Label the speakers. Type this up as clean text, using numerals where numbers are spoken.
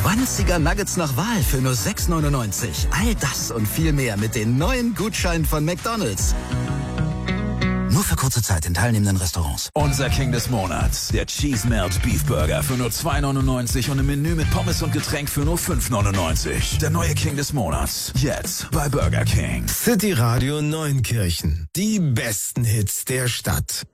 Speaker 1: 20er Nuggets nach Wahl für nur 6,99. All das und viel mehr mit den neuen Gutscheinen von McDonald's. Nur für kurze Zeit in teilnehmenden Restaurants.
Speaker 2: Unser King des Monats, der Cheese Melt Beef Burger für nur 2,99 und im Menü mit Pommes und Getränk für nur 5,99. Der neue King des Monats, jetzt bei Burger King.
Speaker 3: City Radio Neunkirchen, die besten Hits der Stadt.